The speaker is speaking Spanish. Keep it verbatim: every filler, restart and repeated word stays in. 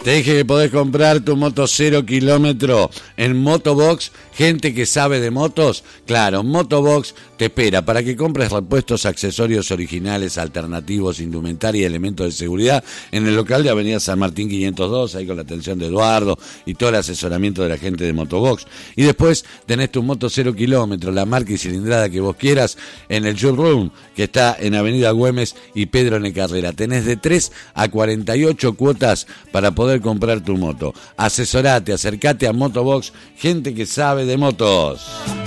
Te dije que podés comprar tu moto cero kilómetro en Motobox, gente que sabe de motos. Claro, Motobox te espera para que compres repuestos, accesorios originales, alternativos, indumentaria y elementos de seguridad en el local de Avenida San Martín quinientos dos, ahí con la atención de Eduardo y todo el asesoramiento de la gente de Motobox. Y después tenés tu moto cero kilómetro, la marca y cilindrada que vos quieras, en el showroom que está en Avenida Güemes y Pedro N. Carrera. Tenés de tres a cuarenta y ocho cuotas para poder comprar tu moto. Asesorate, acercate a Motobox, gente que sabe de motos.